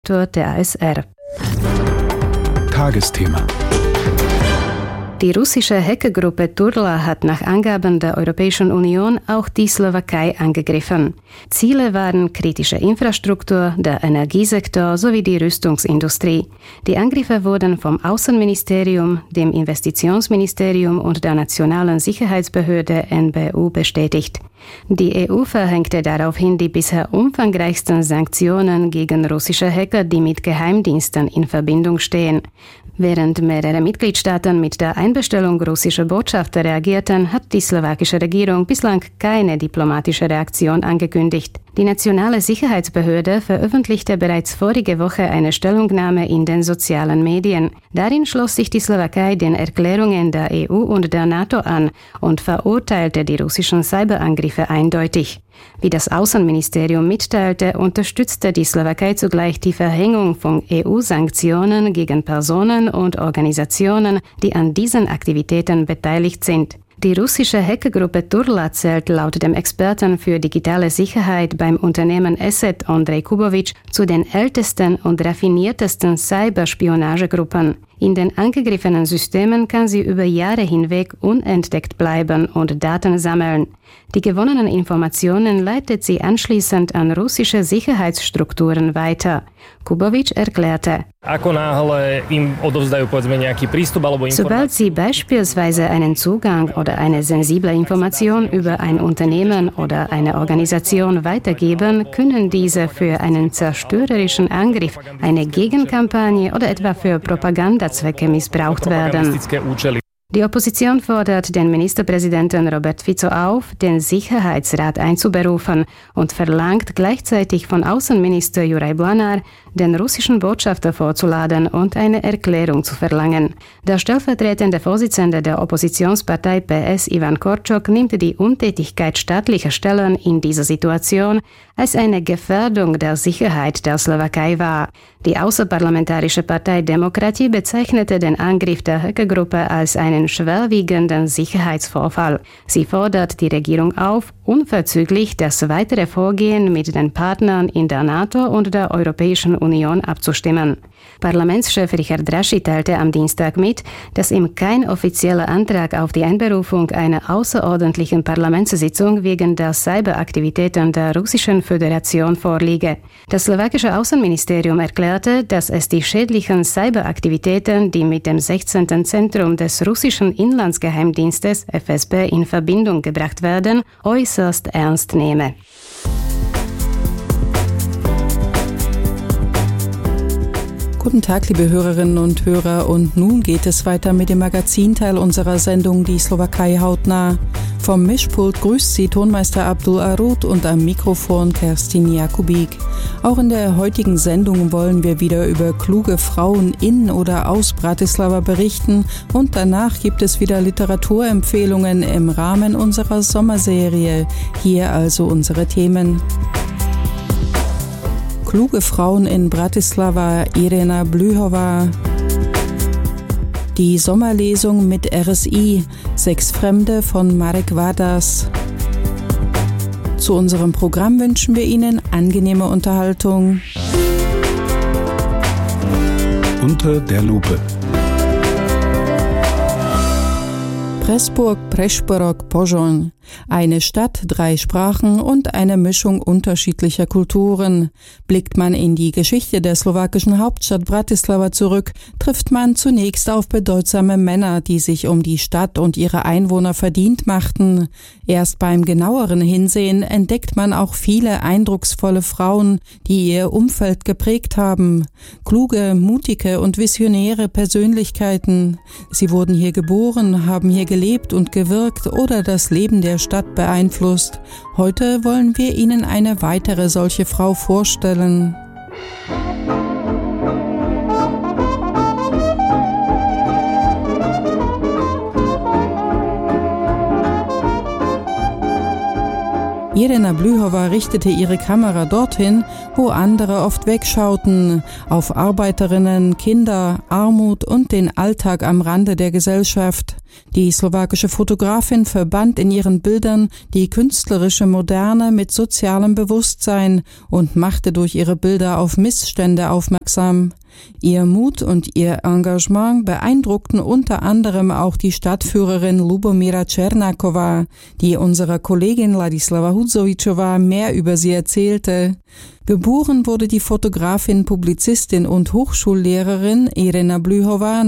der ASR. Tagesthema. Die russische Hackergruppe Turla hat nach Angaben der Europäischen Union auch die Slowakei angegriffen. Ziele waren kritische Infrastruktur, der Energiesektor sowie die Rüstungsindustrie. Die Angriffe wurden vom Außenministerium, dem Investitionsministerium und der Nationalen Sicherheitsbehörde NBU bestätigt. Die EU verhängte daraufhin die bisher umfangreichsten Sanktionen gegen russische Hacker, die mit Geheimdiensten in Verbindung stehen. Während mehrere Mitgliedstaaten mit der Einbestellung russischer Botschafter reagierten, hat die slowakische Regierung bislang keine diplomatische Reaktion angekündigt. Die Nationale Sicherheitsbehörde veröffentlichte bereits vorige Woche eine Stellungnahme in den sozialen Medien. Darin schloss sich die Slowakei den Erklärungen der EU und der NATO an und verurteilte die russischen Cyberangriffe eindeutig. Wie das Außenministerium mitteilte, unterstützte die Slowakei zugleich die Verhängung von EU-Sanktionen gegen Personen und Organisationen, die an diesen Aktivitäten beteiligt sind. Die russische Hackergruppe Turla zählt laut dem Experten für digitale Sicherheit beim Unternehmen ESET Andrej Kubovic zu den ältesten und raffiniertesten Cyberspionagegruppen. In den angegriffenen Systemen kann sie über Jahre hinweg unentdeckt bleiben und Daten sammeln. Die gewonnenen Informationen leitet sie anschließend an russische Sicherheitsstrukturen weiter. Kubovic erklärte: Sobald sie beispielsweise einen Zugang oder eine sensible Information über ein Unternehmen oder eine Organisation weitergeben, können diese für einen zerstörerischen Angriff, eine Gegenkampagne oder etwa für Propagandazwecke missbraucht werden. Die Opposition fordert den Ministerpräsidenten Robert Fico auf, den Sicherheitsrat einzuberufen und verlangt gleichzeitig von Außenminister Juraj Blanár, den russischen Botschafter vorzuladen und eine Erklärung zu verlangen. Der stellvertretende Vorsitzende der Oppositionspartei PS Ivan Korčok nimmt die Untätigkeit staatlicher Stellen in dieser Situation als eine Gefährdung der Sicherheit der Slowakei wahr. Die außerparlamentarische Partei Demokratie bezeichnete den Angriff der Hackergruppe als einen schwerwiegenden Sicherheitsvorfall. Sie fordert die Regierung auf, unverzüglich das weitere Vorgehen mit den Partnern in der NATO und der Europäischen Union abzustimmen. Parlamentschef Richard Drashi teilte am Dienstag mit, dass ihm kein offizieller Antrag auf die Einberufung einer außerordentlichen Parlamentssitzung wegen der Cyberaktivitäten der Russischen Föderation vorliege. Das slowakische Außenministerium erklärte, dass es die schädlichen Cyberaktivitäten, die mit dem 16. Zentrum des russischen Inlandsgeheimdienstes FSB in Verbindung gebracht werden, äußerst ernst nehme. Guten Tag, liebe Hörerinnen und Hörer, und nun geht es weiter mit dem Magazinteil unserer Sendung Die Slowakei hautnah. Vom Mischpult grüßt Sie Tonmeister Abdul Arud und am Mikrofon Kerstin Jakubik. Auch in der heutigen Sendung wollen wir wieder über kluge Frauen in oder aus Bratislava berichten und danach gibt es wieder Literaturempfehlungen im Rahmen unserer Sommerserie. Hier also unsere Themen. Kluge Frauen in Bratislava, Irena Blühova. Die Sommerlesung mit RSI, 6 Fremde von Marek Vadas. Zu unserem Programm wünschen wir Ihnen angenehme Unterhaltung. Unter der Lupe. Pressburg, Prešporok, Pozsony. Eine Stadt, 3 Sprachen und eine Mischung unterschiedlicher Kulturen. Blickt man in die Geschichte der slowakischen Hauptstadt Bratislava zurück, trifft man zunächst auf bedeutsame Männer, die sich um die Stadt und ihre Einwohner verdient machten. Erst beim genaueren Hinsehen entdeckt man auch viele eindrucksvolle Frauen, die ihr Umfeld geprägt haben. Kluge, mutige und visionäre Persönlichkeiten. Sie wurden hier geboren, haben hier gelebt und gewirkt oder das Leben der Stadt beeinflusst. Heute wollen wir Ihnen eine weitere solche Frau vorstellen. Irena Blühova richtete ihre Kamera dorthin, wo andere oft wegschauten, auf Arbeiterinnen, Kinder, Armut und den Alltag am Rande der Gesellschaft. Die slowakische Fotografin verband in ihren Bildern die künstlerische Moderne mit sozialem Bewusstsein und machte durch ihre Bilder auf Missstände aufmerksam. Ihr Mut und ihr Engagement beeindruckten unter anderem auch die Stadtführerin Lubomira Černáková, die unserer Kollegin Ladislava Hudzovičová mehr über sie erzählte. Geboren wurde die Fotografin, Publizistin und Hochschullehrerin Irena Blühova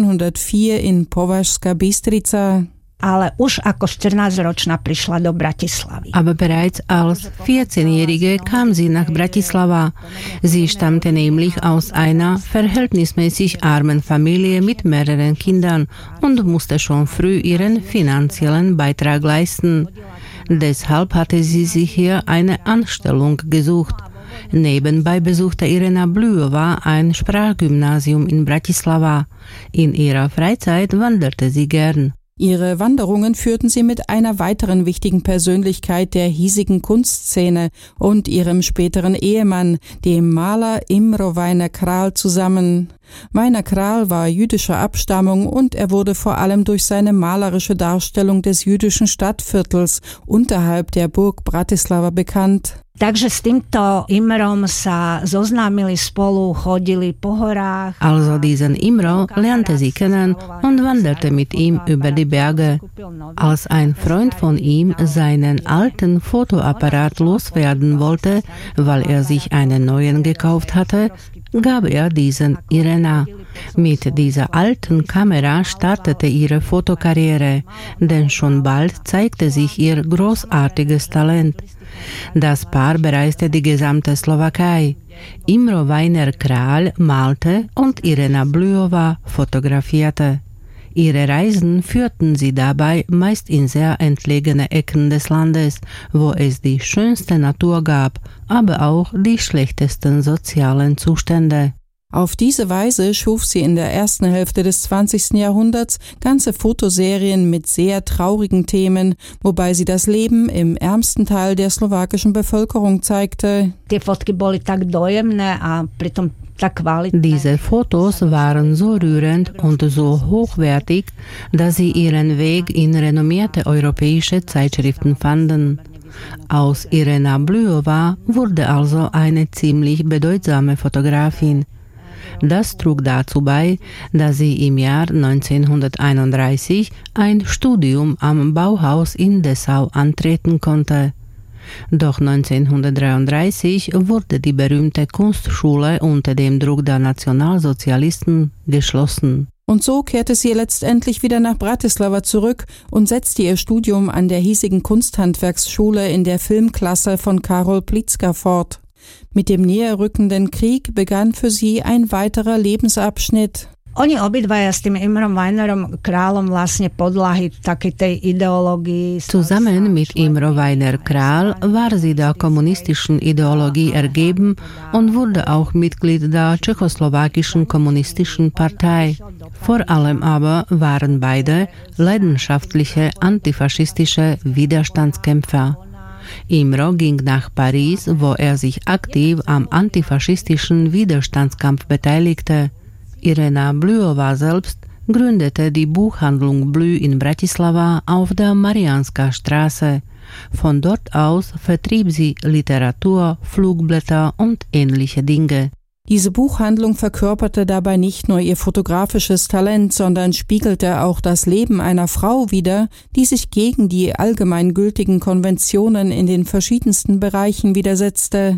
1904 in Považská Bystrica. Ale už ako 14-ročná prišla do Bratislavy. Aber bereits als 14-Jährige kam sie nach Bratislava. Sie stammte nämlich aus einer verhältnismäßig armen Familie mit mehreren Kindern und musste schon früh ihren finanziellen Beitrag leisten. Deshalb hatte sie sich hier eine Anstellung gesucht. Nebenbei besuchte Irena Blühova ein Sprachgymnasium in Bratislava. In ihrer Freizeit wanderte sie gern. Ihre Wanderungen führten sie mit einer weiteren wichtigen Persönlichkeit der hiesigen Kunstszene und ihrem späteren Ehemann, dem Maler Imro Vajner Král, zusammen. Vajner Král war jüdischer Abstammung und er wurde vor allem durch seine malerische Darstellung des jüdischen Stadtviertels unterhalb der Burg Bratislava bekannt. Takže s týmto Imrom sa zoznámili spolu, chodili po horách. Also diesen Imro lernte sie kennen und wanderte mit ihm über die Berge. Als ein Freund von ihm seinen alten Fotoapparat loswerden wollte, weil er sich einen neuen gekauft hatte, gab er diesen Irena. Mit dieser alten Kamera startete ihre Fotokarriere, denn schon bald zeigte sich ihr großartiges Talent. Das Paar bereiste die gesamte Slowakei. Imro Vajner Král malte und Irena Blühova fotografierte. Ihre Reisen führten sie dabei meist in sehr entlegene Ecken des Landes, wo es die schönste Natur gab, aber auch die schlechtesten sozialen Zustände. Auf diese Weise schuf sie in der ersten Hälfte des 20. Jahrhunderts ganze Fotoserien mit sehr traurigen Themen, wobei sie das Leben im ärmsten Teil der slowakischen Bevölkerung zeigte. Diese Fotos waren so rührend und so hochwertig, dass sie ihren Weg in renommierte europäische Zeitschriften fanden. Aus Irena Blühova wurde also eine ziemlich bedeutsame Fotografin. Das trug dazu bei, dass sie im Jahr 1931 ein Studium am Bauhaus in Dessau antreten konnte. Doch 1933 wurde die berühmte Kunstschule unter dem Druck der Nationalsozialisten geschlossen. Und so kehrte sie letztendlich wieder nach Bratislava zurück und setzte ihr Studium an der hiesigen Kunsthandwerksschule in der Filmklasse von Karol Plitzka fort. Mit dem näherrückenden Krieg begann für sie ein weiterer Lebensabschnitt. Oni obidvaja s tým Imrom Vajnerom Králom vlastne podlahy takej tej ideológii. Zusammen mit Imro Vajner Král war sie der kommunistischen Ideologie ergeben und wurde auch Mitglied der tschechoslowakischen kommunistischen Partei. Vor allem aber waren beide leidenschaftliche antifaschistische Widerstandskämpfer. Imro ging nach Paris, wo er sich aktiv am antifaschistischen Widerstandskampf beteiligte. Irena Blühova selbst gründete die Buchhandlung Blü in Bratislava auf der Mariánska Straße. Von dort aus vertrieb sie Literatur, Flugblätter und ähnliche Dinge. Diese Buchhandlung verkörperte dabei nicht nur ihr fotografisches Talent, sondern spiegelte auch das Leben einer Frau wider, die sich gegen die allgemeingültigen Konventionen in den verschiedensten Bereichen widersetzte.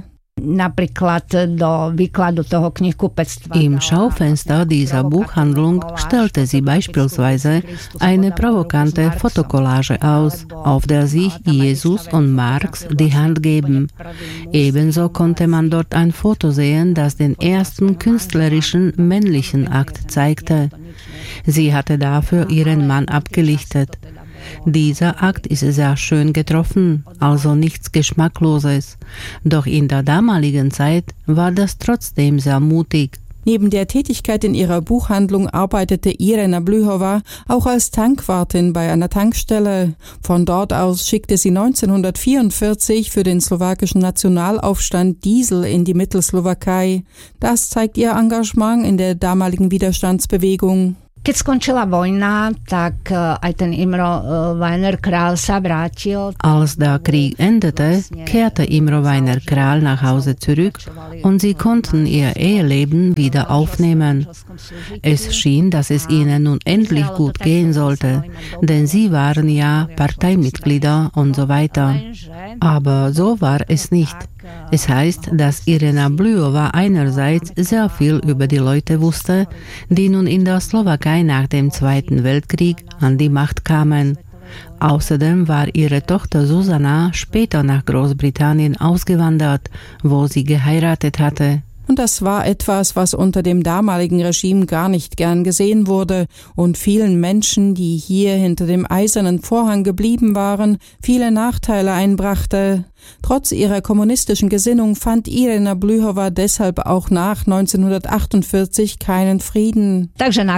Im Schaufenster dieser Buchhandlung stellte sie beispielsweise eine provokante Fotokollage aus, auf der sich Jesus und Marx die Hand geben. Ebenso konnte man dort ein Foto sehen, das den ersten künstlerischen männlichen Akt zeigte. Sie hatte dafür ihren Mann abgelichtet. Dieser Akt ist sehr schön getroffen, also nichts Geschmackloses. Doch in der damaligen Zeit war das trotzdem sehr mutig. Neben der Tätigkeit in ihrer Buchhandlung arbeitete Irena Blühova auch als Tankwartin bei einer Tankstelle. Von dort aus schickte sie 1944 für den slowakischen Nationalaufstand Diesel in die Mittelslowakei. Das zeigt ihr Engagement in der damaligen Widerstandsbewegung. Keď skončila vojna, tak aj ten Imro Weiner Král sa vrátil. Als der Krieg endete, kehrte Imro Weiner Král nach Hause zurück und sie konnten ihr Eheleben wieder aufnehmen. Es schien, dass es ihnen nun endlich gut gehen sollte, denn sie waren ja Parteimitglieder und so weiter. Aber so war es nicht. Es heißt, dass Irena Blühova einerseits sehr viel über die Leute wusste, die nun in der Slowakei nach dem Zweiten Weltkrieg an die Macht kamen. Außerdem war ihre Tochter Susanna später nach Großbritannien ausgewandert, wo sie geheiratet hatte. Und das war etwas, was unter dem damaligen Regime gar nicht gern gesehen wurde und vielen Menschen, die hier hinter dem eisernen Vorhang geblieben waren, viele Nachteile einbrachte. Trotz ihrer kommunistischen Gesinnung fand Irena Blühova deshalb auch nach 1948 keinen Frieden.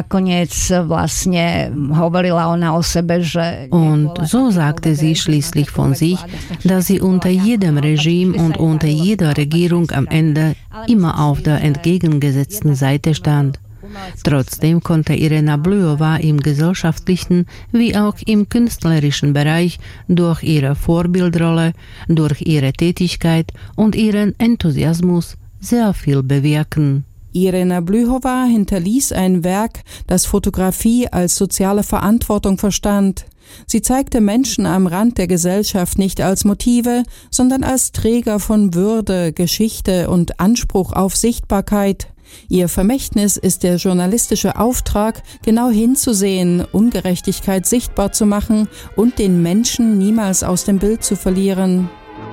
Und so sagte sie schließlich von sich, dass sie unter jedem Regime und unter jeder Regierung am Ende immer auf der entgegengesetzten Seite stand. Trotzdem konnte Irena Blühova im gesellschaftlichen wie auch im künstlerischen Bereich durch ihre Vorbildrolle, durch ihre Tätigkeit und ihren Enthusiasmus sehr viel bewirken. Irena Blühova hinterließ ein Werk, das Fotografie als soziale Verantwortung verstand. Sie zeigte Menschen am Rand der Gesellschaft nicht als Motive, sondern als Träger von Würde, Geschichte und Anspruch auf Sichtbarkeit. Ihr Vermächtnis ist der journalistische Auftrag, genau hinzusehen, Ungerechtigkeit sichtbar zu machen und den Menschen niemals aus dem Bild zu verlieren.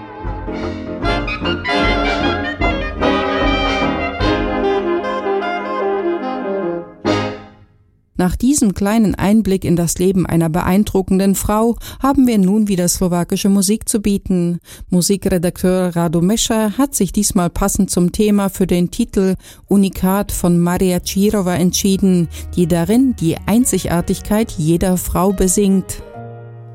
Nach diesem kleinen Einblick in das Leben einer beeindruckenden Frau haben wir nun wieder slowakische Musik zu bieten. Musikredakteur Rado Mescher hat sich diesmal passend zum Thema für den Titel Unikat von Maria Čírova entschieden, die darin die Einzigartigkeit jeder Frau besingt.